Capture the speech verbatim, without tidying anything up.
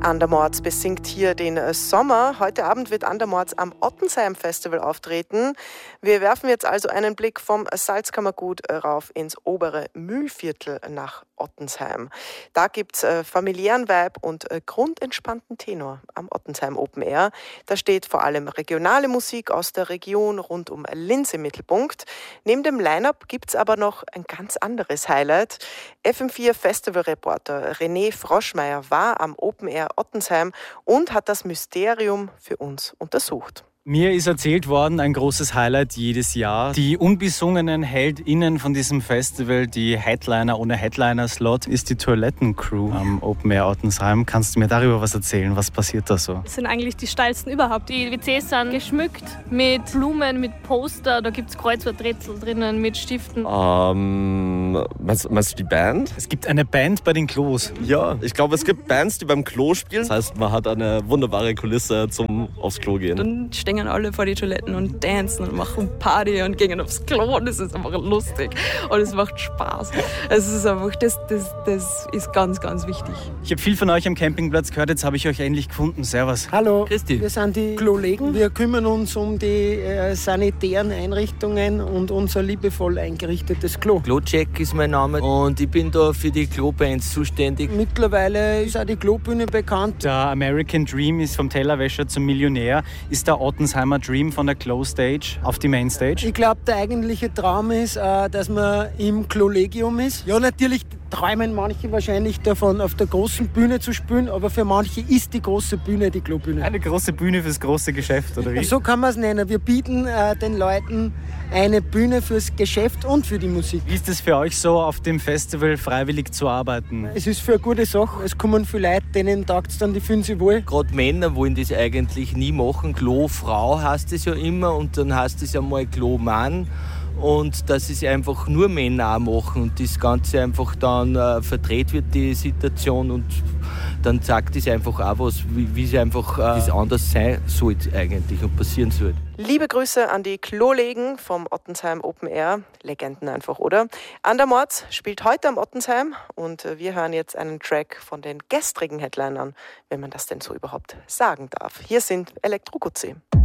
Andermorz besingt hier den Sommer. Heute Abend wird Andermorz am Ottensheim Festival auftreten. Wir werfen jetzt also einen Blick vom Salzkammergut rauf ins obere Mühlviertel nach Ottensheim. Da gibt es familiären Vibe und grundentspannten Tenor am Ottensheim Open Air. Da steht vor allem regionale Musik aus der Region rund um Linz im Mittelpunkt. Neben dem Line-Up gibt es aber noch ein ganz anderes Highlight. F M vier Festivalreporter René Froschmeier war am Open Air Ottensheim und hat das Mysterium für uns untersucht. Mir ist erzählt worden, ein großes Highlight jedes Jahr. Die unbesungenen HeldInnen von diesem Festival, die Headliner ohne Headliner-Slot, ist die Toilettencrew am Open Air Ottensheim. Kannst du mir darüber was erzählen? Was passiert da so? Das sind eigentlich die steilsten überhaupt. Die W Cs sind geschmückt mit Blumen, mit Poster. Da gibt es Kreuzworträtsel drinnen mit Stiften. Ähm, meinst, meinst du die Band? Es gibt eine Band bei den Klos. Ja, ich glaube, es gibt Bands, die beim Klo spielen. Das heißt, man hat eine wunderbare Kulisse zum aufs Klo gehen. Dann stehen alle vor die Toiletten und dancen und machen Party und gehen aufs Klo. Und das ist einfach lustig und es macht Spaß. Es ist einfach, das, das, das ist ganz, ganz wichtig. Ich habe viel von euch am Campingplatz gehört, jetzt habe ich euch endlich gefunden. Servus. Hallo, Christi. Wir sind die Klolegen. Wir kümmern uns um die äh, sanitären Einrichtungen und unser liebevoll eingerichtetes Klo. Klocheck ist mein Name und ich bin da für die Klobands zuständig. Mittlerweile ist auch die Klobühne bekannt. Der American Dream ist vom Tellerwäscher zum Millionär. Ist der Ottensheimer Dream von der Klo-Stage auf die Mainstage? Ich glaube, der eigentliche Traum ist, äh, dass man im Klolegium ist. Ja, natürlich träumen manche wahrscheinlich davon, auf der großen Bühne zu spielen, aber für manche ist die große Bühne die Klobühne. Eine große Bühne fürs große Geschäft, oder wie? So kann man es nennen. Wir bieten äh, den Leuten eine Bühne fürs Geschäft und für die Musik. Wie ist es für euch so, auf dem Festival freiwillig zu arbeiten? Es ist für eine gute Sache. Es kommen viele Leute, denen taugt es dann, die fühlen sich wohl. Gerade Männer wollen das eigentlich nie machen. Klo-Frau heißt es ja immer und dann heißt es ja mal Klo-Mann. Und dass es einfach nur Männer auch machen und das Ganze einfach dann äh, verdreht wird, die Situation, und dann sagt es einfach auch was, wie, wie es einfach äh, das anders sein sollte eigentlich und passieren sollte. Liebe Grüße an die Klolegen vom Ottensheim Open Air. Legenden einfach, oder? Andermorz spielt heute am Ottensheim und wir hören jetzt einen Track von den gestrigen Headlinern, wenn man das denn so überhaupt sagen darf. Hier sind Elektrokutsy.